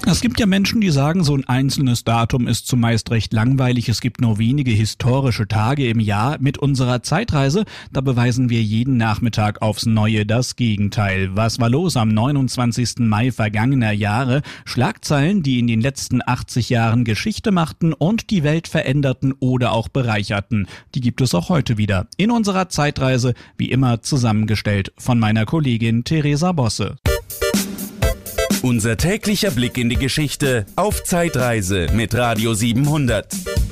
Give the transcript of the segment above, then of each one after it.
Es gibt ja Menschen, die sagen, so ein einzelnes Datum ist zumeist recht langweilig. Es gibt nur wenige historische Tage im Jahr. Mit unserer Zeitreise, da beweisen wir jeden Nachmittag aufs Neue das Gegenteil. Was war los am 29. Mai vergangener Jahre? Schlagzeilen, die in den letzten 80 Jahren Geschichte machten und die Welt veränderten oder auch bereicherten. Die gibt es auch heute wieder. In unserer Zeitreise, wie immer zusammengestellt von meiner Kollegin Theresa Bosse. Unser täglicher Blick in die Geschichte auf Zeitreise mit Radio 700.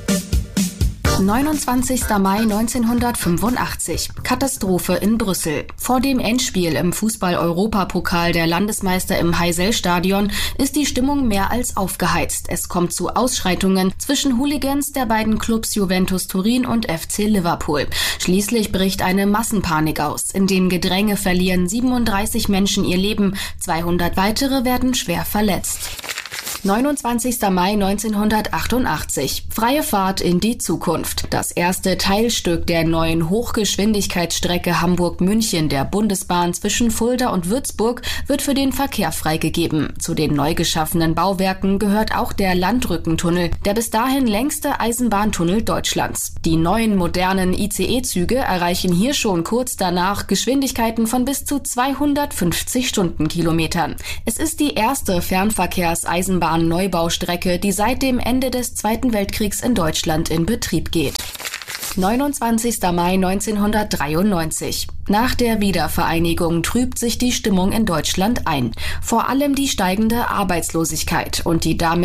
29. Mai 1985. Katastrophe in Brüssel. Vor dem Endspiel im Fußball-Europapokal der Landesmeister im Heysel-Stadion ist die Stimmung mehr als aufgeheizt. Es kommt zu Ausschreitungen zwischen Hooligans der beiden Clubs Juventus Turin und FC Liverpool. Schließlich bricht eine Massenpanik aus. In dem Gedränge verlieren 37 Menschen ihr Leben, 200 weitere werden schwer verletzt. 29. Mai 1988. Freie Fahrt in die Zukunft. Das erste Teilstück der neuen Hochgeschwindigkeitsstrecke Hamburg-München der Bundesbahn zwischen Fulda und Würzburg wird für den Verkehr freigegeben. Zu den neu geschaffenen Bauwerken gehört auch der Landrückentunnel, der bis dahin längste Eisenbahntunnel Deutschlands. Die neuen modernen ICE-Züge erreichen hier schon kurz danach Geschwindigkeiten von bis zu 250 Stundenkilometern. Es ist die erste Fernverkehrs-Eisenbahn-Neubaustrecke, die seit dem Ende des Zweiten Weltkriegs in Deutschland in Betrieb geht. 29. Mai 1993. Nach der Wiedervereinigung trübt sich die Stimmung in Deutschland ein. Vor allem die steigende Arbeitslosigkeit und die damit